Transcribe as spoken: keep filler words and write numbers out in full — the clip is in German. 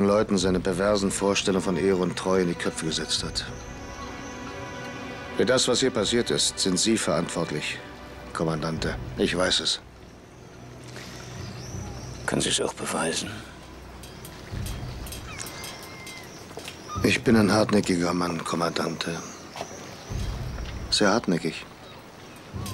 Leuten seine perversen Vorstellungen von Ehre und Treue in die Köpfe gesetzt hat. Für das, was hier passiert ist, sind Sie verantwortlich, Kommandante. Ich weiß es. Können Sie es auch beweisen? Ich bin ein hartnäckiger Mann, Kommandante. Sehr hartnäckig.